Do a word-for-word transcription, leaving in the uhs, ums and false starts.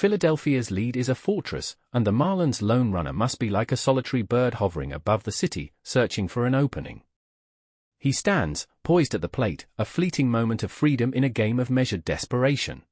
Philadelphia's lead is a fortress, and the Marlins' lone runner must be like a solitary bird hovering above the city, searching for an opening. He stands, poised at the plate, a fleeting moment of freedom in a game of measured desperation.